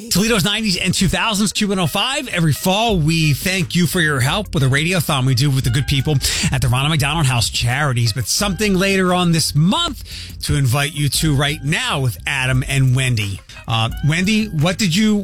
Toledo's 90s and 2000s, Q105. Every fall, we thank you for your help with a radiothon we do with the good people at the Ronald McDonald House Charities. But something later on this month to invite you to right now with Adam and Wendy. Wendy, what did you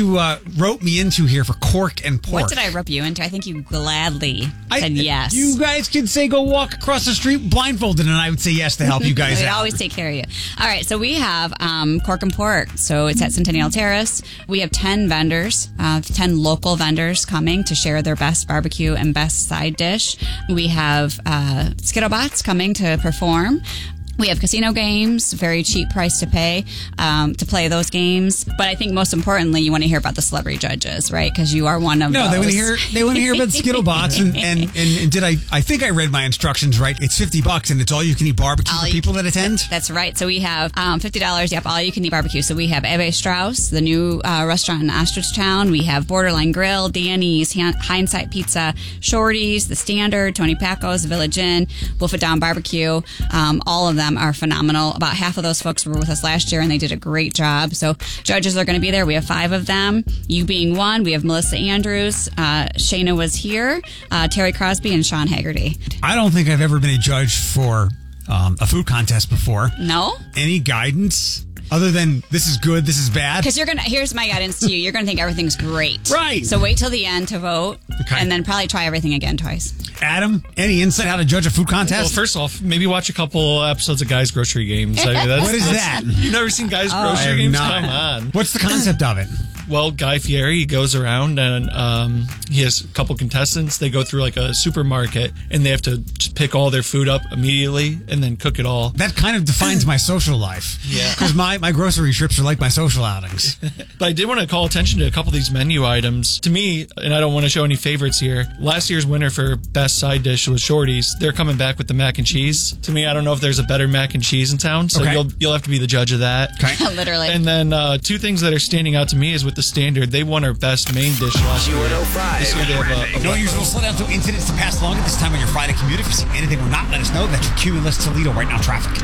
rope me into here for Cork and Pork? What did I rope you into? I think you gladly said yes. You guys could say go walk across the street blindfolded, and I would say yes to help you guys We out. always take care of you. All right, so we have Cork and Pork. So it's at Centennial Terrace. We have 10 vendors, 10 local vendors coming to share their best barbecue and best side dish. We have Skittlebots coming to perform. We have casino games, very cheap price to pay to play those games. But I think most importantly, you want to hear about the celebrity judges, right? Because you are one of those. No, they want to hear about Skittlebots. And did I think I read my instructions right? It's $50 and it's all you can eat barbecue for people that attend? That's right. So we have $50. Yep, all you can eat barbecue. So we have Eve Strauss, the new restaurant in Ostrichtown. We have Borderline Grill, Danny's, Hindsight Pizza, Shorty's, The Standard, Tony Paco's, Village Inn, Wolf It Down Barbecue. All of them are phenomenal. About half of those folks were with us last year and they did a great job. So judges are going to be there. We have 5 of them, you being one. We have Melissa Andrews, Shayna was here, Terry Crosby, and Sean Haggerty. I don't think I've ever been a judge for a food contest before. No? Any guidance? Other than this is good, this is bad? Because here's my guidance to you. You're going to think everything's great. Right. So wait till the end to vote. Okay. And then probably try everything again twice. Adam, any insight how to judge a food contest? Well, first off, maybe watch a couple episodes of Guys Grocery Games. I mean, What is that? You've never seen Guys I Grocery have Games? not. Come on. What's the concept of it? Well, Guy Fieri, he goes around and he has a couple contestants. They go through like a supermarket and they have to just pick all their food up immediately and then cook it all. That kind of defines my social life. Yeah. Because my grocery trips are like my social outings. But I did want to call attention to a couple of these menu items. To me, and I don't want to show any favorites here, last year's winner for best side dish was Shorty's. They're coming back with the mac and cheese. To me, I don't know if there's a better mac and cheese in town, so Okay. you'll have to be the judge of that. Okay. Literally. And then 2 things that are standing out to me is with the Standard. They won our best main dish last year. This year they have a No usual slowdown to incidents to pass along at this time on your Friday commute. If you see anything or not, let us know. That's your Cumulus Toledo right now traffic.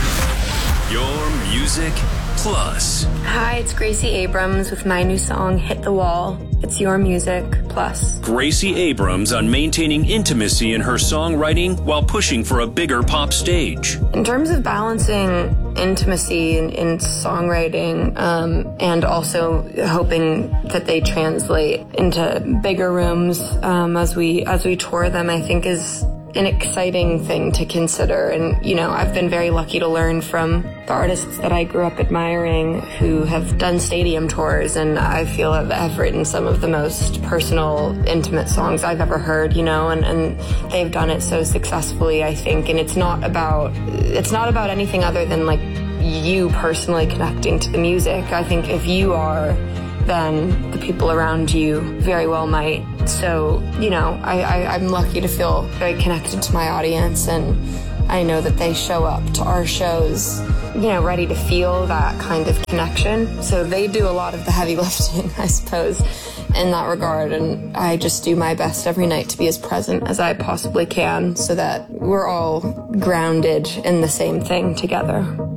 Your Music Plus. Hi, it's Gracie Abrams with my new song, Hit the Wall. It's Your Music Plus. Gracie Abrams on maintaining intimacy in her songwriting while pushing for a bigger pop stage. In terms of balancing intimacy in songwriting and also hoping that they translate into bigger rooms as we tour them, I think is an exciting thing to consider. And, you know, I've been very lucky to learn from the artists that I grew up admiring who have done stadium tours, and I feel have written some of the most personal, intimate songs I've ever heard, you know, and they've done it so successfully, I think. And it's not about anything other than like you personally connecting to the music. I think if you are, then the people around you very well might. So, you know, I'm lucky to feel very connected to my audience, and I know that they show up to our shows, you know, ready to feel that kind of connection. So they do a lot of the heavy lifting, I suppose, in that regard, and I just do my best every night to be as present as I possibly can so that we're all grounded in the same thing together.